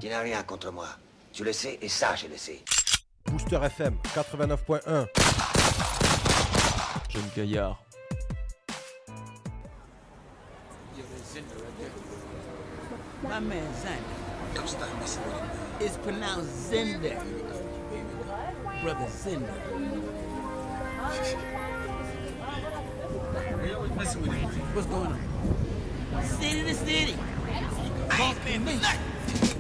Tu n'as rien contre moi. Tu le sais et ça, je le sais. Booster FM 89.1. Jeune Gaillard. My man Xander. Don't start messing with him, man. It's pronounced Zender. Brother Zender. We always messing with him. What's going on? City to city. Bump in me.